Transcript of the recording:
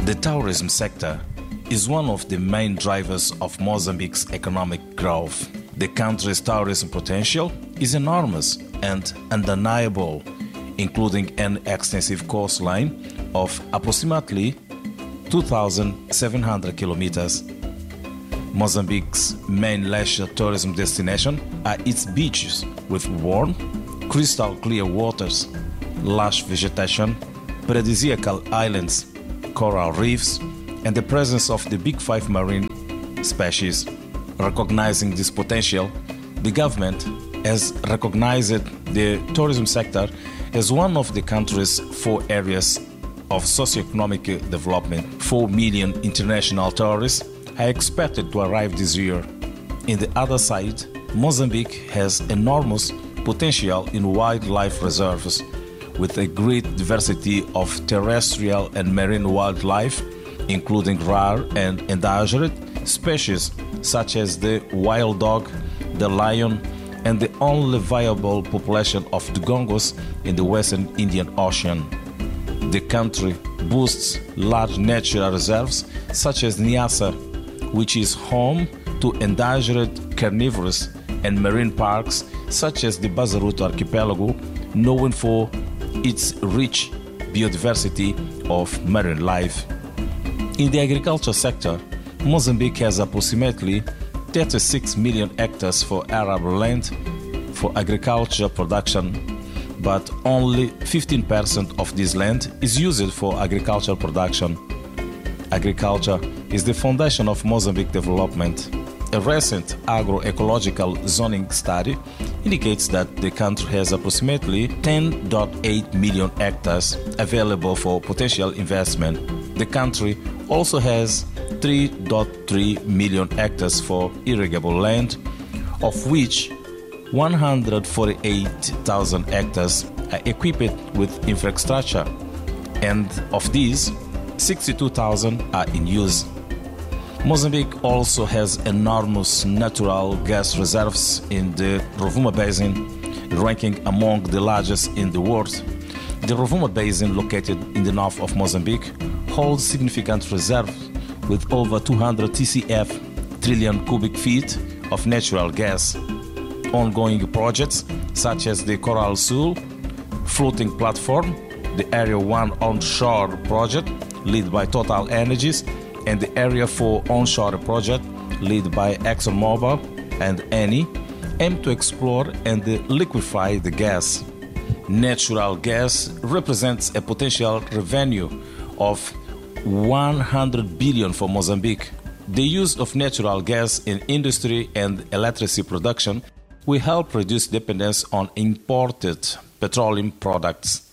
The tourism sector is one of the main drivers of Mozambique's economic growth. The country's tourism potential is enormous and undeniable, including an extensive coastline of approximately 2,700 kilometers. Mozambique's main leisure tourism destination are its beaches with warm, crystal clear waters, lush vegetation, paradisiacal islands, coral reefs, and the presence of the Big Five marine species. Recognizing this potential, the government has recognized the tourism sector as one of the country's 4 areas of socio-economic development. 4 million international tourists are expected to arrive this year. In the other side, Mozambique has enormous potential in wildlife reserves, with a great diversity of terrestrial and marine wildlife, including rare and endangered species such as the wild dog, the lion, and the only viable population of dugongos in the Western Indian Ocean. The country boasts large natural reserves such as Niassa, which is home to endangered carnivores, and marine parks such as the Bazaruto archipelago, known for its rich biodiversity of marine life. In the agriculture sector, Mozambique has approximately 36 million hectares for arable land for agriculture production, but only 15% of this land is used for agricultural production. Agriculture is the foundation of Mozambique development. A recent agroecological zoning study indicates that the country has approximately 10.8 million hectares available for potential investment. The country also has 3.3 million hectares for irrigable land, of which 148,000 hectares are equipped with infrastructure, and of these, 62,000 are in use. Mozambique also has enormous natural gas reserves in the Rovuma Basin, ranking among the largest in the world. The Rovuma Basin, located in the north of Mozambique, holds significant reserves with over 200 TCF, trillion cubic feet of natural gas. Ongoing projects such as the Coral Sul floating platform, the Area 1 onshore project led by Total Energies, and the Area 4 onshore project led by ExxonMobil and Eni aim to explore and liquefy the gas. Natural gas represents a potential revenue of 100 billion for Mozambique. The use of natural gas in industry and electricity production will help reduce dependence on imported petroleum products.